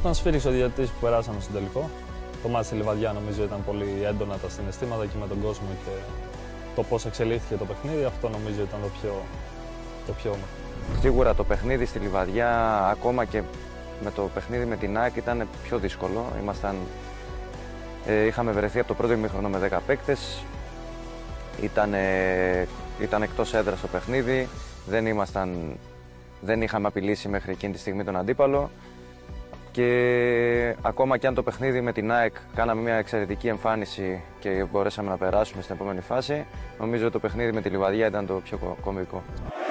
τον σφύριξε ο διαιτητής που περάσαμε στο τελικό. Το μάτι στη Λιβαδιά νομίζω ήταν πολύ έντονα τα συναισθήματα και με τον κόσμο και το πώς εξελίχθηκε το παιχνίδι. Αυτό νομίζω ήταν το πιο όμορφο. Σίγουρα το παιχνίδι στη Λιβαδιά, ακόμα και με το παιχνίδι με την ΑΕΚ, ήταν πιο δύσκολο. Είχαμε βρεθεί από το πρώτο ημίχρονο με 10 παίκτες. Ήταν εκτός έδρας το παιχνίδι. Δεν είχαμε απειλήσει μέχρι εκείνη τη στιγμή τον αντίπαλο. Και ακόμα και αν το παιχνίδι με την ΑΕΚ κάναμε μια εξαιρετική εμφάνιση και μπορέσαμε να περάσουμε στην επόμενη φάση, νομίζω ότι το παιχνίδι με τη Λιβαδιά ήταν το πιο κομβικό.